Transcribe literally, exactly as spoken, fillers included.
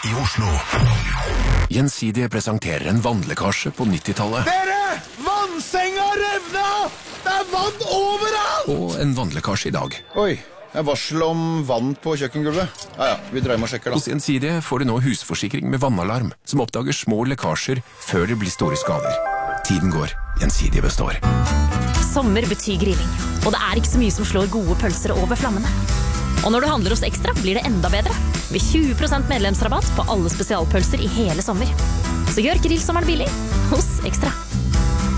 i Oslo. Gjensidige presenterer en vannlekkasje på nittitallet. Dere! Vannsenga revna! Det er vann overalt! Og en vannlekkasje i dag. Oi, det er varsel om vann på kjøkkengulvet. Ja, ja, vi dreier med og sjekker da. Hos Gjensidige får du nå husforsikring med vannalarm, som oppdager små lekkasjer før det blir store skader. Tiden går, Gjensidige består. Sommer betyr grilling, og det er ikke så mye som slår gode pølser over flammene. Og når du handler hos Ekstra, blir det enda bedre. Med tjue prosent medlemsrabatt på alle spesialpølser i hele sommer. Så gjør grillsommeren billig hos Ekstra.